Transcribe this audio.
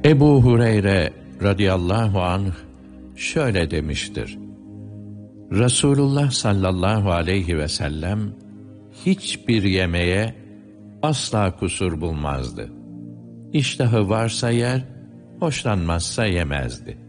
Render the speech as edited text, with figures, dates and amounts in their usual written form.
Ebu Hureyre radıyallahu anh şöyle demiştir: Resulullah sallallahu aleyhi ve sellem hiçbir yemeğe asla kusur bulmazdı. İştahı varsa yer, hoşlanmazsa yemezdi.